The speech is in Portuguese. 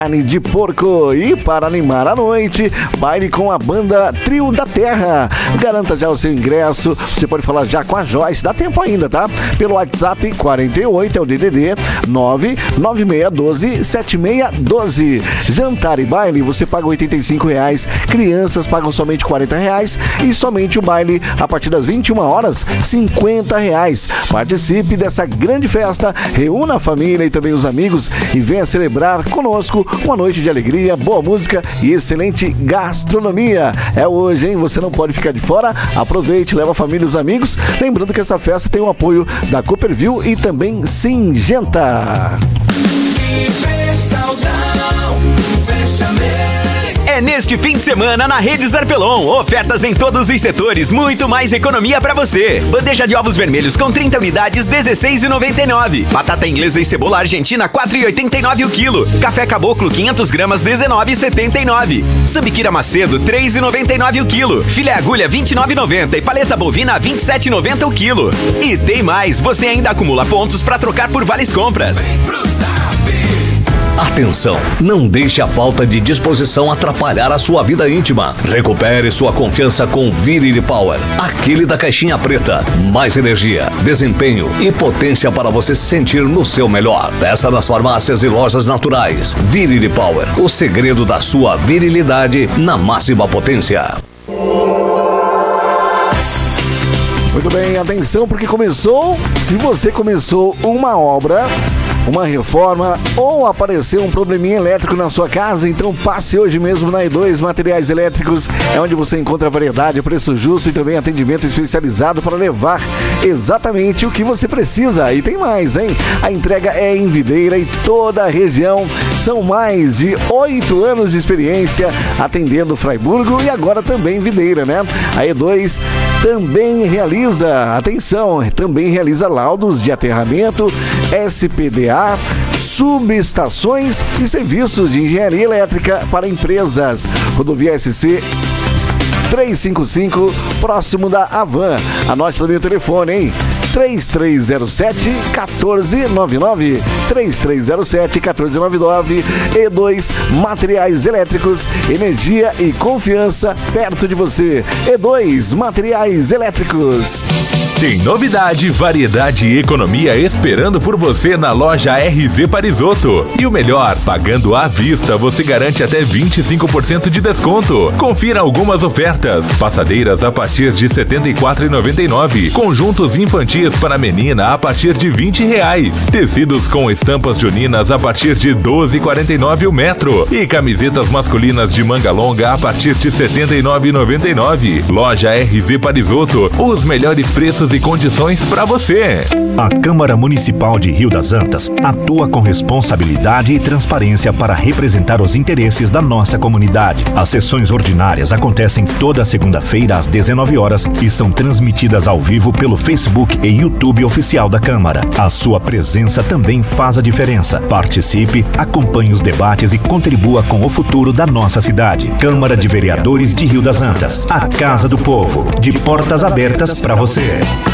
Carne de porco. E para animar a noite, baile com a banda Trio da Terra. Garanta já o seu ingresso. Você pode falar já com a Joyce, dá tempo ainda, tá? Pelo WhatsApp 48 é o DDD 996127612. Jantar e baile você paga R$85. Crianças pagam somente R$40 e somente o baile a partir das 21 horas R$50. Participe dessa grande festa, reúna a família e também os amigos e venha celebrar conosco uma noite de alegria, boa música e excelente gastronomia. É hoje, hein? Você não pode ficar de fora. Aproveite, leva a família e os amigos. Lembrando que essa festa tem o apoio da Cooperville e também Singenta. É neste fim de semana na Rede Zarpelon. Ofertas em todos os setores, muito mais economia pra você. Bandeja de ovos vermelhos com 30 unidades, R$16,99. Batata inglesa e cebola argentina, R$4,89 o quilo. Café caboclo, 500 gramas, R$19,79. Sambiquira Macedo, R$3,99 o quilo. Filé agulha, R$29,90. E paleta bovina, R$27,90 o quilo. E tem mais, você ainda acumula pontos pra trocar por vales compras. Vem pro Zap. Atenção, não deixe a falta de disposição atrapalhar a sua vida íntima. Recupere sua confiança com Virility Power, aquele da caixinha preta. Mais energia, desempenho e potência para você se sentir no seu melhor. Peça nas farmácias e lojas naturais. Virility Power, o segredo da sua virilidade na máxima potência. Muito bem, atenção porque começou, se você começou uma obra, uma reforma ou apareceu um probleminha elétrico na sua casa, então passe hoje mesmo na E2 Materiais Elétricos, é onde você encontra variedade, preço justo e também atendimento especializado para levar exatamente o que você precisa. E tem mais, hein? A entrega é em Videira e toda a região. São mais de 8 anos de experiência atendendo Fraiburgo e agora também Videira, né? A E2 também realiza, atenção, também realiza laudos de aterramento, SPDA, subestações e serviços de engenharia elétrica para empresas. Rodovia SC 355, próximo da Avan. Anote também o telefone, hein? 3307-1499. 3307-1499. E2 Materiais Elétricos. Energia e confiança perto de você. E2 Materiais Elétricos. Tem novidade, variedade e economia esperando por você na loja RZ Parisotto. E o melhor, pagando à vista, você garante até 25% de desconto. Confira algumas ofertas. Passadeiras a partir de R$ 74,99. Conjuntos infantis para menina a partir de R$20. Tecidos com estampas juninas a partir de R$ 12,49 o metro. E camisetas masculinas de manga longa a partir de R$ 79,99. Loja RZ Parisotto. Os melhores preços e condições para você. A Câmara Municipal de Rio das Antas atua com responsabilidade e transparência para representar os interesses da nossa comunidade. As sessões ordinárias acontecem toda segunda-feira às 19 horas e são transmitidas ao vivo pelo Facebook e YouTube oficial da Câmara. A sua presença também faz a diferença. Participe, acompanhe os debates e contribua com o futuro da nossa cidade. Câmara de Vereadores de Rio das Antas, a Casa do Povo, de portas abertas para você.